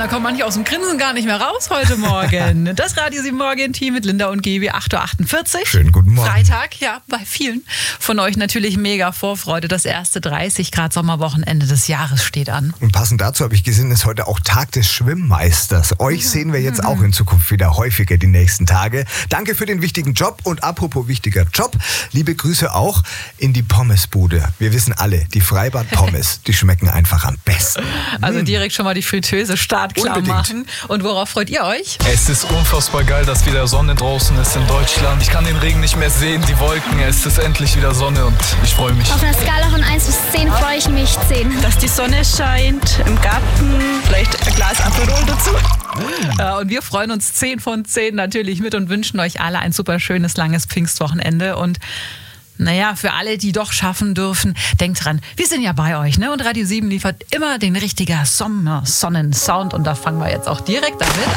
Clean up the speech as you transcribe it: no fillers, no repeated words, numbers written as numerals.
da kommt manche aus dem Grinsen gar nicht mehr raus heute Morgen. Das Radio 7 Morgen-Team mit Linda und Gebi, 8.48 Uhr. Schönen guten Morgen. Freitag, ja, bei vielen von euch natürlich mega Vorfreude. Das erste 30 Grad Sommerwochenende des Jahres steht an. Und passend dazu habe ich gesehen, ist heute auch Tag des Schwimmmeisters. Euch sehen wir jetzt auch in Zukunft wieder häufiger die nächsten Tage. Danke für den wichtigen Job und apropos wichtiger Job, liebe Grüße auch in die Pommesbude. Wir wissen alle, die Freibad-Pommes, die schmecken einfach am besten. Also direkt schon mal die Fritteuse startklar machen. Und worauf freut ihr euch? Es ist unfassbar geil, dass wieder Sonne draußen ist in Deutschland. Ich kann den Regen nicht mehr sehen, die Wolken. Es ist endlich wieder Sonne und ich freue mich. Auf einer Skala von 1 bis 10 freue ich mich 10. Dass die Sonne scheint im Garten, vielleicht ein Glas Aperol dazu. Und wir freuen uns 10 von 10 natürlich mit und wünschen euch alle ein super schönes, langes Pfingstwochenende. Und naja, für alle, die doch schaffen dürfen, denkt dran, wir sind ja bei euch, ne? Und Radio 7 liefert immer den richtigen Sonnensound und da fangen wir jetzt auch direkt damit